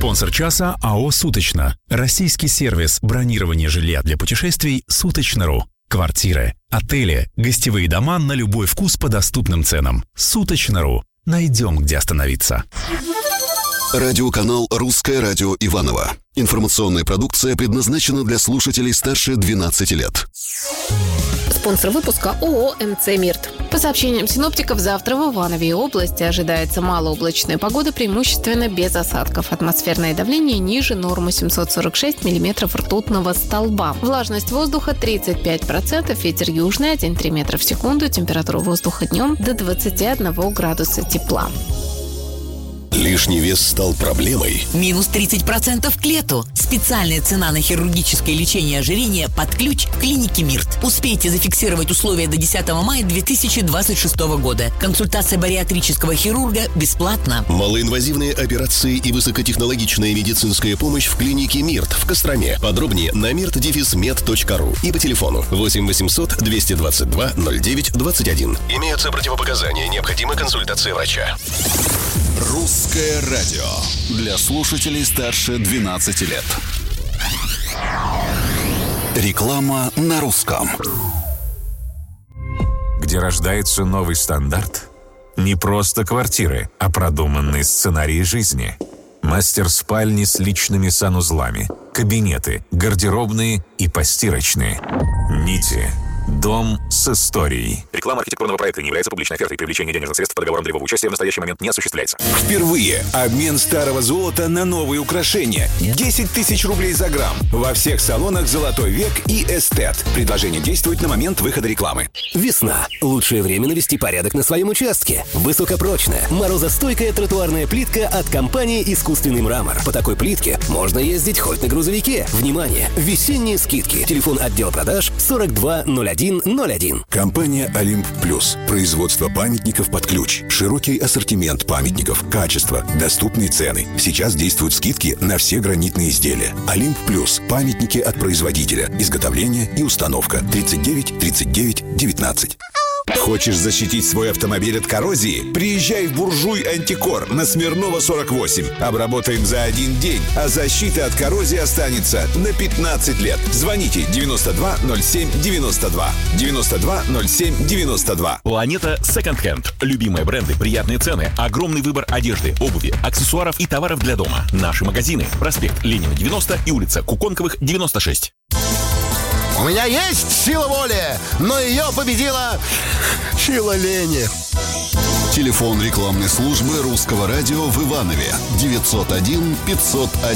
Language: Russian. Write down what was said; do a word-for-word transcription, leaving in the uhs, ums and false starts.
Спонсор часа АО «Суточно». Российский сервис бронирования жилья для путешествий «Суточно.ру». Квартиры, отели, гостевые дома на любой вкус по доступным ценам. «Суточно.ру». Найдем, где остановиться. Радиоканал «Русское радио Иваново». Информационная продукция предназначена для слушателей старше двенадцати лет. Спонсор выпуска ООО «МЦ Мирт». По сообщениям синоптиков, завтра в Иванове и области ожидается малооблачная погода, преимущественно без осадков. Атмосферное давление ниже нормы семьсот сорок шесть миллиметров ртутного столба. Влажность воздуха тридцать пять процентов, ветер южный один целых три метра в секунду, температура воздуха днем до двадцати одного градуса тепла. Лишний вес стал проблемой? Минус тридцать процентов к лету. Специальная цена на хирургическое лечение ожирения под ключ в клинике Мирт. Успейте зафиксировать условия до десятого мая две тысячи двадцать шестого года. Консультация бариатрического хирурга бесплатна. Малоинвазивные операции и высокотехнологичная медицинская помощь в клинике Мирт в Костроме. Подробнее на мирт дефис мед точка ру и по телефону восемь восемьсот двести двадцать два ноль девять двадцать один. Имеются противопоказания. Необходима консультация врача. Русское радио для слушателей старше двенадцати лет. Реклама на русском. Где рождается новый стандарт? Не просто квартиры, а продуманные сценарии жизни. Мастер-спальни с личными санузлами, кабинеты, гардеробные и постирочные. Нити. Дом с историей. Реклама архитектурного проекта не является публичной офертой. Привлечение денежных средств по договорам долевого участия в настоящий момент не осуществляется. Впервые обмен старого золота на новые украшения. десять тысяч рублей за грамм. Во всех салонах «Золотой век» и «Эстет». Предложение действует на момент выхода рекламы. Весна. Лучшее время навести порядок на своем участке. Высокопрочная, морозостойкая тротуарная плитка от компании «Искусственный мрамор». По такой плитке можно ездить хоть на грузовике. Внимание! Весенние скидки. Телефон отдела продаж сорок два ноль один ноль один. Компания «Олимп Плюс». Производство памятников под ключ. Широкий ассортимент памятников, качество, доступные цены. Сейчас действуют скидки на все гранитные изделия. «Олимп Плюс». Памятники от производителя. Изготовление и установка. тридцать девять тридцать девять девятнадцать. Хочешь защитить свой автомобиль от коррозии? Приезжай в «Буржуй Антикор» на Смирнова сорок восемь. Обработаем за один день, а защита от коррозии останется на пятнадцать лет. Звоните девяносто два ноль семь девяносто два. девяносто два ноль семь девяносто два. Планета Second Hand. Любимые бренды, приятные цены, огромный выбор одежды, обуви, аксессуаров и товаров для дома. Наши магазины. Проспект Ленина девяносто и улица Куконковых девяносто шесть. У меня есть сила воли, но ее победила сила лени. Телефон рекламной службы Русского радио в Иванове девятьсот один пятьсот один.